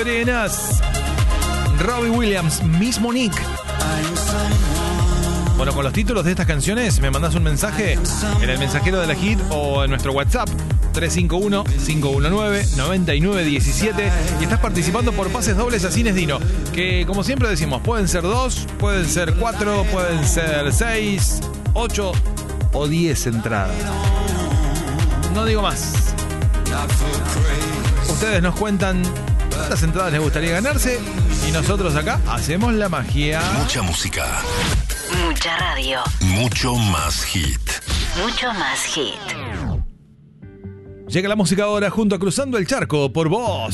Arenas, Robbie Williams, Miss Monique. Bueno, con los títulos de estas canciones me mandás un mensaje en el mensajero de la Hit o en nuestro WhatsApp 351-519-9917 y estás participando por pases dobles a Cines Dino, que como siempre decimos, pueden ser 2, pueden ser 4, pueden ser 6, 8 o 10 entradas. No digo más. Ustedes nos cuentan cuántas entradas les gustaría ganarse y nosotros acá hacemos la magia. Mucha música. Mucha radio. Mucho más hit. Mucho más hit. Llega la música ahora junto a Cruzando el Charco por Voz.